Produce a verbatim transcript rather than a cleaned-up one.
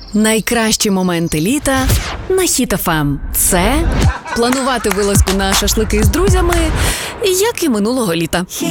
Найкращі моменти літа на Хіт еф ем. Це планувати вилазку на шашлики з друзями, як і минулого літа.